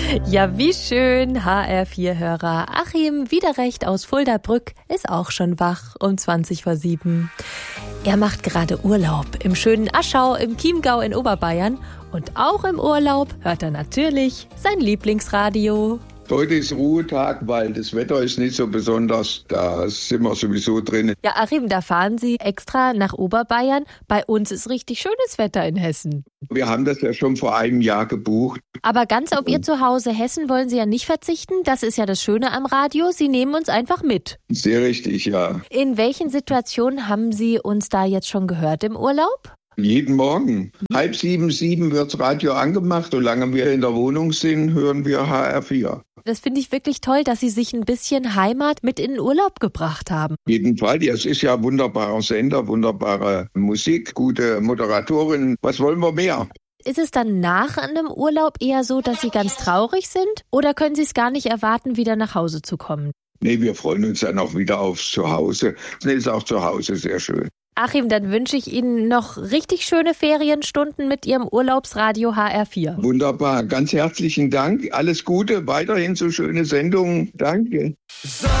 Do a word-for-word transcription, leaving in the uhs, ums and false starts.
Ja, wie schön. H R vier Hörer Achim Wiederrecht aus Fuldabrück ist auch schon wach um zwanzig vor sieben. Er macht gerade Urlaub im schönen Aschau im Chiemgau in Oberbayern. Und auch im Urlaub hört er natürlich sein Lieblingsradio. Heute ist Ruhetag, weil das Wetter ist nicht so besonders. Da sind wir sowieso drin. Ja, Achim, da fahren Sie extra nach Oberbayern. Bei uns ist richtig schönes Wetter in Hessen. Wir haben das ja schon vor einem Jahr gebucht. Aber ganz auf Ihr Zuhause Hessen wollen Sie ja nicht verzichten. Das ist ja das Schöne am Radio. Sie nehmen uns einfach mit. Sehr richtig, ja. In welchen Situationen haben Sie uns da jetzt schon gehört im Urlaub? Jeden Morgen. Halb sieben, sieben wird das Radio angemacht. Solange wir in der Wohnung sind, hören wir H R vier. Das finde ich wirklich toll, dass Sie sich ein bisschen Heimat mit in den Urlaub gebracht haben. Auf jeden Fall. Es ist ja ein wunderbarer Sender, wunderbare Musik, gute Moderatorin. Was wollen wir mehr? Ist es dann nach einem Urlaub eher so, dass Sie ganz traurig sind? Oder können Sie es gar nicht erwarten, wieder nach Hause zu kommen? Nee, wir freuen uns dann auch wieder aufs Zuhause. Es ist auch zu Hause sehr schön. Achim, dann wünsche ich Ihnen noch richtig schöne Ferienstunden mit Ihrem Urlaubsradio H R vier. Wunderbar, ganz herzlichen Dank. Alles Gute, weiterhin so schöne Sendungen. Danke.